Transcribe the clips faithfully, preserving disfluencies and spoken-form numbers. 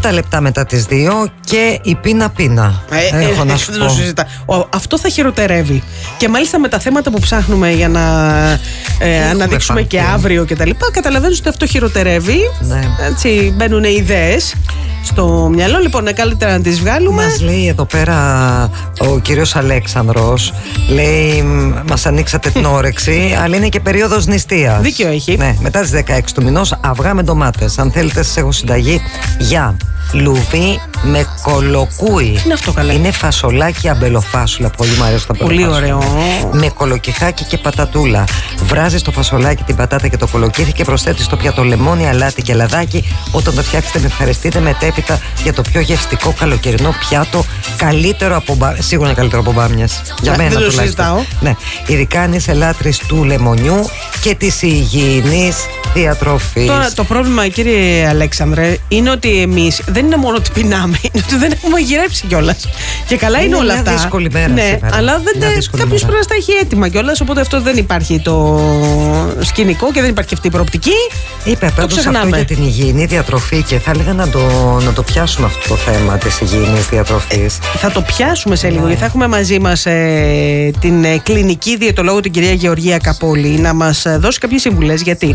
Επτά λεπτά μετά τις δύο και η πίνα πίνα. Ε, Έχω ε, να σου ε, πω. Ο, αυτό θα χειροτερεύει. Και μάλιστα με τα θέματα που ψάχνουμε για να ε, αναδείξουμε και αύριο και τα λοιπά, καταλαβαίνεις ότι αυτό χειροτερεύει. Ναι. Έτσι μπαίνουν ιδέες στο μυαλό. Λοιπόν, είναι καλύτερα να τις βγάλουμε. Μας λέει εδώ πέρα ο κύριος Αλέξανδρος, λέει, μας ανοίξατε την όρεξη, αλλά είναι και περίοδος νηστείας. Δίκιο έχει. Ναι, μετά τις δεκαέξι του μηνός, αυγά με ντομάτες. Αν θέλετε, σας έχω συνταγή για λουβί με κολοκούι. Είναι αυτό καλά. Είναι φασολάκι αμπελοφάσουλα. Πολύ μου αρέσει το Πολύ ωραίο. Με κολοκυθάκι και πατατούλα. Βράζεις το φασολάκι, την πατάτα και το κολοκύθι και προσθέτεις στο πιάτο λεμόνι, αλάτι και λαδάκι. Όταν το φτιάξετε, με ευχαριστείτε μετέπειτα για το πιο γευστικό καλοκαιρινό πιάτο. Καλύτερο από μπάμιας. Σίγουρα είναι καλύτερο από μπάμιας. Για μένα δεν το τουλάχιστον. συζητάω. Ναι. Ειδικά αν είσαι λάτρης του λεμονιού και της υγιεινής διατροφής. Τώρα το πρόβλημα, κύριε Αλέξανδρε, είναι ότι εμείς δεν είναι μόνο ότι πεινάμε, είναι ότι δεν έχουμε μαγειρέψει κιόλας. Και καλά είναι, Είναι όλα μια αυτά. δύσκολη μέρα Ναι, σήμερα. αλλά δεν Μια τε... δύσκολη κάποιος μέρα. πρέπει να τα έχει έτοιμα κιόλας. Οπότε αυτό δεν υπάρχει το σκηνικό και δεν υπάρχει αυτή η προοπτική. Είπε πάντως αυτό για την υγιεινή διατροφή και θα έλεγα να το, να το πιάσουμε αυτό το θέμα της υγιεινής διατροφής. Θα το πιάσουμε σε λίγο, Ναι. γιατί θα έχουμε μαζί μας ε, την ε, κλινική διαιτολόγο, την κυρία Γεωργία Καπόλη, να μας ε, δώσει κάποιες συμβουλές. Γιατί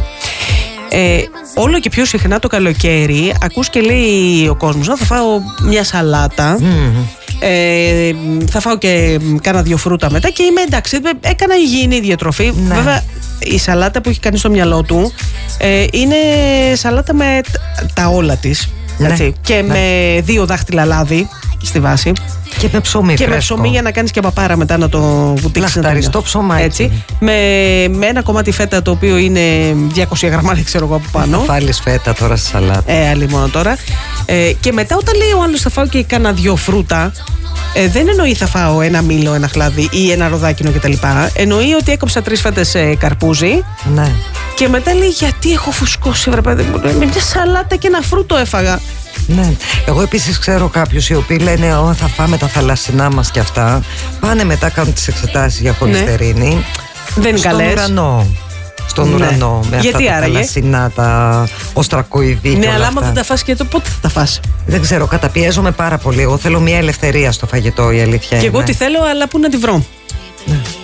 ε, όλο και πιο συχνά το καλοκαίρι ακούς και λέει ο κόσμος, να θα φάω μια σαλάτα. Mm. Ε, θα φάω και κάνα δύο φρούτα μετά και είμαι εντάξει, έκανα υγιεινή διατροφή. Ναι. Βέβαια η σαλάτα που έχει κάνει στο μυαλό του ε, είναι σαλάτα με τα όλα της, Ναι. έτσι, και Ναι. με δύο δάχτυλα λάδι στη βάση. Και με ψωμί Και φρέσκο. με ψωμί για να κάνεις και παπάρα μετά να το βουτήξεις. Λαχταριστό ψωμάκι. Έτσι. Με, με ένα κομμάτι φέτα το οποίο είναι διακόσια γραμμάρια, ξέρω εγώ, από πάνω. Θα βάλεις φέτα τώρα στη σαλάτα. Ε, άλλη μόνο τώρα. Ε, και μετά όταν λέει ο άλλος θα φάω και κάνα δυο φρούτα, ε, δεν εννοεί θα φάω ένα μήλο, ένα χλάδι ή ένα ροδάκινο κτλ. Εννοεί ότι έκοψα τρεις φέτες ε, καρπούζι. Ναι. Και μετά λέει γιατί έχω φουσκώσει, βρε παιδί μου. Με μια σαλάτα και ένα φρούτο έφαγα. Ναι. Εγώ επίσης ξέρω κάποιους οι οποίοι λένε Ω, θα φάμε τα θαλασσινά μας και αυτά. Πάνε μετά, κάνουν τις εξετάσεις για χολυστερίνη. Ναι. Δεν είναι Στον καλές. ουρανό. Στον Ναι. ουρανό. Με Γιατί αυτά τα άραγε? θαλασσινά, τα οστρακοειδή. Ναι, και όλα αλλά άμα αυτά. δεν τα φας και το πότε θα τα φας. Δεν ξέρω, καταπιέζομαι πάρα πολύ. Εγώ θέλω μια ελευθερία στο φαγητό, η αλήθεια Και εγώ είναι. τη θέλω, αλλά πού να τη βρω. Ναι.